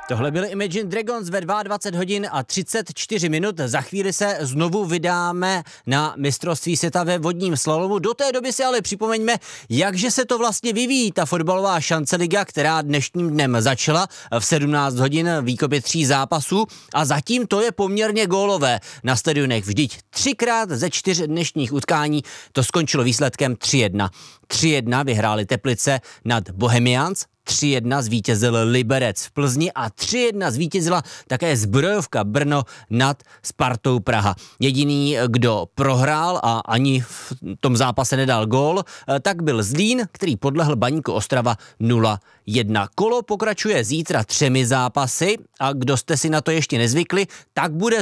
Tohle byly Imagine Dragons ve 22 hodin a 34 minut. Za chvíli se znovu vydáme na mistrovství světa ve vodním slalomu. Do té doby si ale připomeňme, jakže se to vlastně vyvíjí ta fotbalová šanceliga, která dnešním dnem začala v 17 hodin výkopě 3 zápasů a zatím to je poměrně gólové na stadionech. Vždyť 3krát ze 4 dnešních utkání to skončilo výsledkem 3-1. 3-1 vyhráli Teplice nad Bohemians, 3-1 zvítězil Liberec v Plzni a 3-1 zvítězila také Zbrojovka Brno nad Spartou Praha. Jediný, kdo prohrál a ani v tom zápase nedal gól, tak byl Zlín, který podlehl Baníku Ostrava 0-1. Kolo pokračuje zítra 3 zápasy a kdo jste si na to ještě nezvykli, tak bude